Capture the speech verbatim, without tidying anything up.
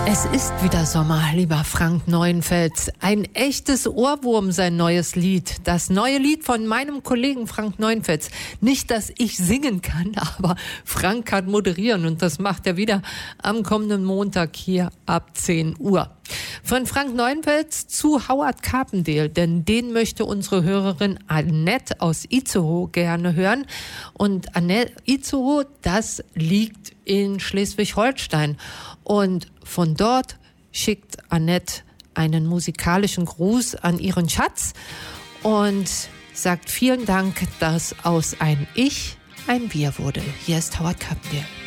Es ist wieder Sommer, lieber Frank Neuenfels. Ein echtes Ohrwurm, sein neues Lied. Das neue Lied von meinem Kollegen Frank Neuenfels. Nicht, dass ich singen kann, aber Frank kann moderieren und das macht er wieder am kommenden Montag hier ab zehn Uhr. Von Frank Neuenfels zu Howard Carpendale, denn den möchte unsere Hörerin Annette aus Itzehoe gerne hören. Und Annette, Itzehoe, das liegt in Schleswig-Holstein. Und von dort schickt Annette einen musikalischen Gruß an ihren Schatz und sagt vielen Dank, dass aus ein Ich ein Wir wurde. Hier ist Howard Carpendale.